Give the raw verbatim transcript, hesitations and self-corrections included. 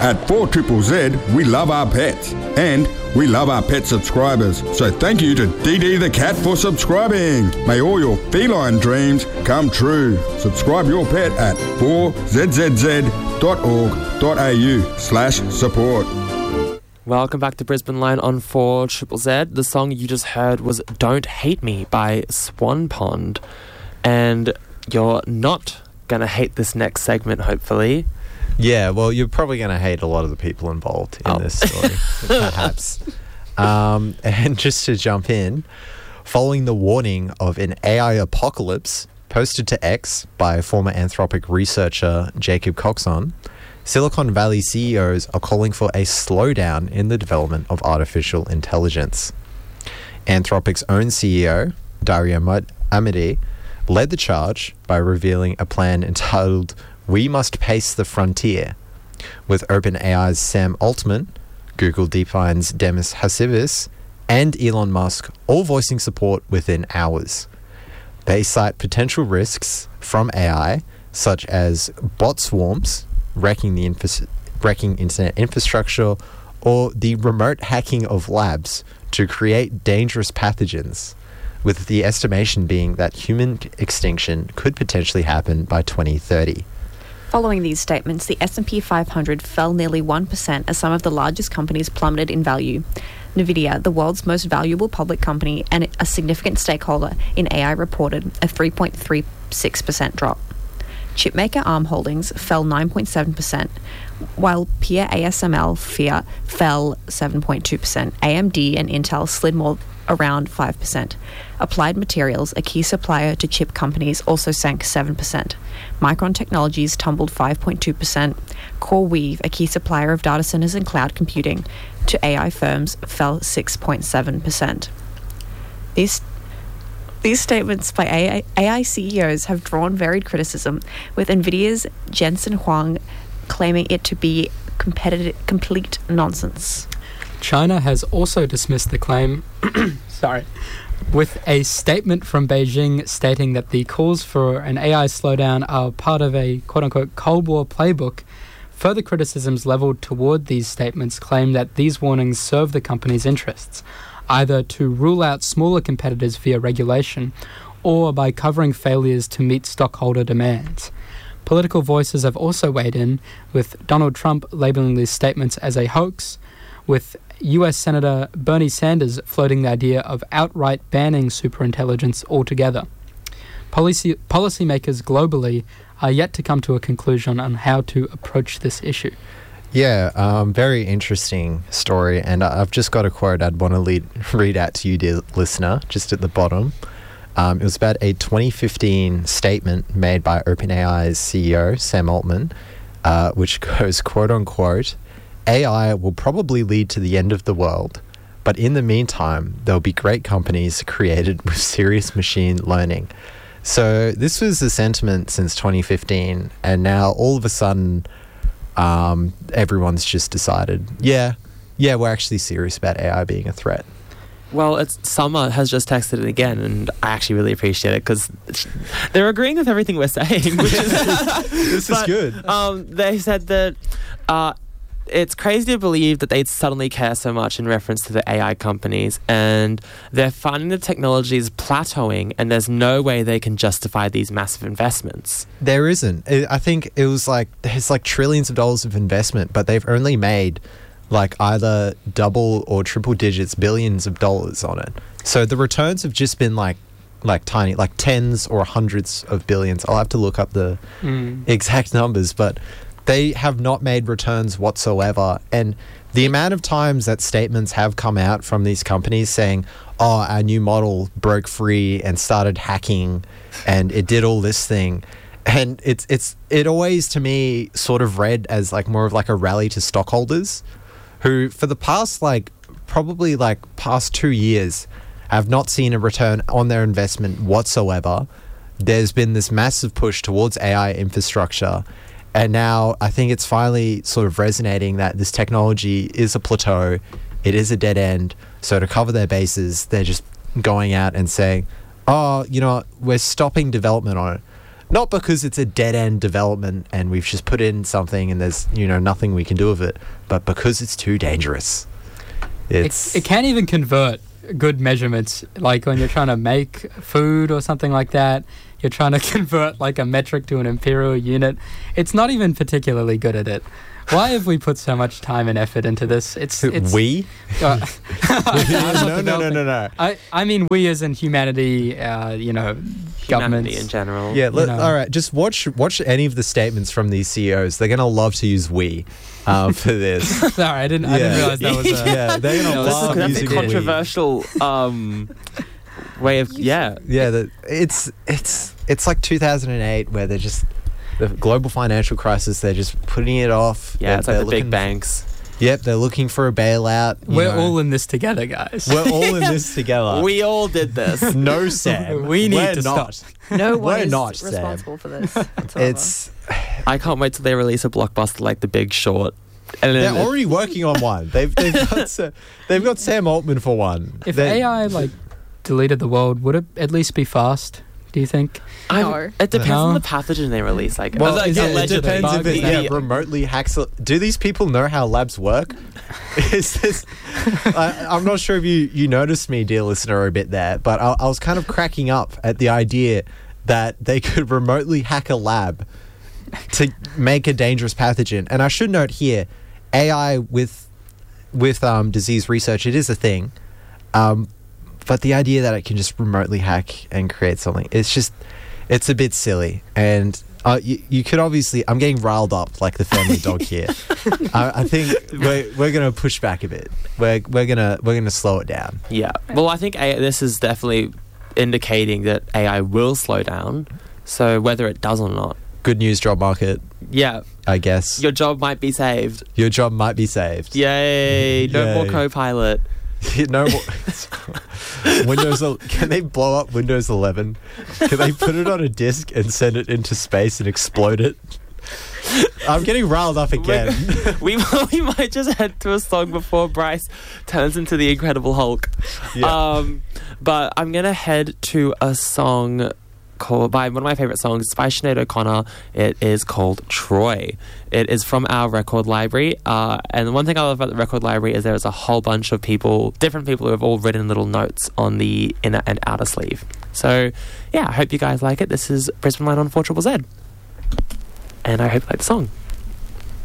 At four Z Z Z, we love our pets and we love our pet subscribers. So thank you to Dee Dee the cat for subscribing. May all your feline dreams come true. Subscribe your pet at four z z z dot org dot a u slash support. Welcome back to Brisbane Line on four Z Z Z. The song you just heard was Don't Hate Me by Swan Pond. And you're not going to hate this next segment, hopefully. Yeah, well, you're probably going to hate a lot of the people involved in oh. this story, perhaps. Um, and just to jump in, following the warning of an A I apocalypse posted to X by former Anthropic researcher Jacob Coxon, Silicon Valley C E Os are calling for a slowdown in the development of artificial intelligence. Anthropic's own C E O, Dario Amodei, led the charge by revealing a plan entitled We Must Pace the Frontier, with OpenAI's Sam Altman, Google DeepMind's Demis Hassabis, and Elon Musk all voicing support within hours. They cite potential risks from A I, such as bot swarms, wrecking the infra- wrecking internet infrastructure, or the remote hacking of labs to create dangerous pathogens, with the estimation being that human extinction could potentially happen by twenty thirty. Following these statements, the S and P five hundred fell nearly one percent as some of the largest companies plummeted in value. Nvidia, the world's most valuable public company and a significant stakeholder in A I, reported a three point three six percent drop. Chipmaker Arm Holdings fell nine point seven percent, while peer A S M L F I A fell seven point two percent. A M D and Intel slid more, around five percent. Applied Materials, a key supplier to chip companies, also sank seven percent. Micron Technologies tumbled five point two percent. CoreWeave, a key supplier of data centers and cloud computing to A I firms, fell six point seven percent. These These statements by A I, A I C E Os have drawn varied criticism, with NVIDIA's Jensen Huang claiming it to be competitive, complete nonsense. China has also dismissed the claim, sorry, with a statement from Beijing stating that the calls for an A I slowdown are part of a quote-unquote Cold War playbook. Further criticisms levelled toward these statements claim that these warnings serve the company's interests, either to rule out smaller competitors via regulation or by covering failures to meet stockholder demands. Political voices have also weighed in, with Donald Trump labelling these statements as a hoax, with U S Senator Bernie Sanders floating the idea of outright banning superintelligence altogether. Policy policymakers globally are yet to come to a conclusion on how to approach this issue. Yeah, um, very interesting story, and I've just got a quote I'd want to lead, read out to you, dear listener, just at the bottom. Um, it was about a twenty fifteen statement made by OpenAI's C E O, Sam Altman, uh, which goes, quote-unquote, A I will probably lead to the end of the world, but in the meantime, there'll be great companies created with serious machine learning. So this was the sentiment since twenty fifteen, and now all of a sudden, um, everyone's just decided, yeah, yeah, we're actually serious about A I being a threat. Well, it's Summer has just texted it again, and I actually really appreciate it because they're agreeing with everything we're saying. Which is this but, is good. Um, they said that uh, it's crazy to believe that they'd suddenly care so much in reference to the A I companies, and they're finding the technology is plateauing, and there's no way they can justify these massive investments. There isn't. I think it was like there's like trillions of dollars of investment, but they've only made like either double or triple digits billions of dollars on it. So the returns have just been like like tiny, like tens or hundreds of billions. I'll have to look up the mm. exact numbers, but they have not made returns whatsoever. And the amount of times that statements have come out from these companies saying, oh, our new model broke free and started hacking and it did all this thing. And it's it's it always, to me, sort of read as like more of like a rally to stockholders who for the past like probably like past two years have not seen a return on their investment whatsoever. There's been this massive push towards A I infrastructure. And now I think it's finally sort of resonating that this technology is a plateau. It is a dead end. So to cover their bases, they're just going out and saying, oh, you know, we're stopping development on it. Not because it's a dead-end development and we've just put in something and there's, you know, nothing we can do with it, but because it's too dangerous. It's It, it can't even convert good measurements, like when you're trying to make food or something like that. You're trying to convert like a metric to an imperial unit. It's not even particularly good at it. Why have we put so much time and effort into this? It's, it's we? Uh, no, no, no, no, no. I, I mean we as in humanity, uh, you know, Humanity governments. in general. Yeah, let, know. all right. Just watch watch any of the statements from these C E Os. They're gonna love to use "we" um, for this. Sorry, I didn't, I didn't Yeah. realize that was a... Yeah, they're gonna No, This is, love that's a using "we." controversial um, way of yeah. Yeah, the, it's it's it's like two thousand eight where they're just the global financial crisis. They're just putting it off. Yeah, They're- it's like they're the big looking- banks. Yep, they're looking for a bailout. you We're know. all in this together, guys. we're all in this together. We all did this. no, Sam. We need we're to not. stop. No one We're is not, Sam. responsible for this. whatsoever. It's I can't wait till they release a blockbuster like The Big Short. And they're then it- already working on one. They've they've got Sa- they've got Sam Altman for one. If They- A I like deleted the world, would it at least be fast? Do you think? I'm- No. It depends No. on the pathogen they release. Like, Well, like, yeah, it allegedly. depends if it yeah, Maybe- remotely hacks. a- Do these people know how labs work? Is this? I, I'm not sure if you you noticed me, dear listener, a bit there, but I, I was kind of cracking up at the idea that they could remotely hack a lab to make a dangerous pathogen. And I should note here, A I with with um, disease research, it is a thing. Um, but the idea that it can just remotely hack and create something, it's just, it's a bit silly. And uh, you, you could obviously, I'm getting riled up like the family dog here. I, I think we're we're gonna push back a bit. We're we're gonna we're gonna slow it down. Yeah. Well, I think A- this is definitely indicating that A I will slow down. So whether it does or not, Good news, job market. yeah, I guess your job might be saved. your job might be saved. Yay! No more Yay. Copilot. no more. Windows. el- Can they blow up Windows eleven? Can they put it on a disk and send it into space and explode it? I'm getting riled up again. we we might just head to a song before Bryce turns into the Incredible Hulk. Yeah. Um, but I'm gonna head to a song called by one of my favorite songs it's by Sinead O'Connor. It is called Troy. It is from our record library. Uh, and the one thing I love about the record library is there is a whole bunch of people, different people who have all written little notes on the inner and outer sleeve. So yeah, I hope you guys like it. This is Brisbane Line on four Z Z Z. And I hope you like the song.